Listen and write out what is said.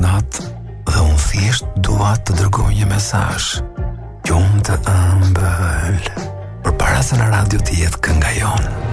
natë dhe unë thjesht dua të dërgoj një mesazh. Qumë të ëmbël, përpara se në radio të jetë kënga jonë.